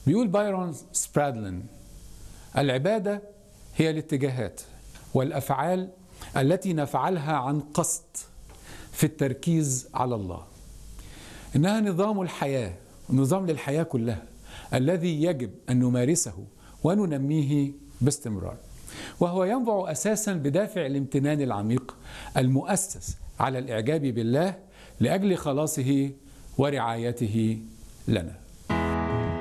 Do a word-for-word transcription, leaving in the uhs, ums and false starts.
بيقول بايرون سبرادلين: العبادة هي الاتجاهات والأفعال التي نفعلها عن قصد في التركيز على الله. إنها نظام الحياة، نظام للحياة كلها الذي يجب أن نمارسه وننميه باستمرار، وهو ينبع أساسا بدافع الامتنان العميق المؤسس على الإعجاب بالله لأجل خلاصه ورعايته لنا.